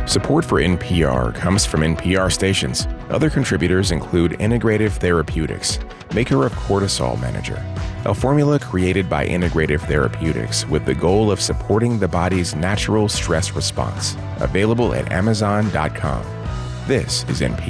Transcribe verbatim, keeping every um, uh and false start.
Support for N P R comes from N P R stations. Other contributors include Integrative Therapeutics, maker of Cortisol Manager, a formula created by Integrative Therapeutics with the goal of supporting the body's natural stress response. Available at amazon dot com. This is N P R.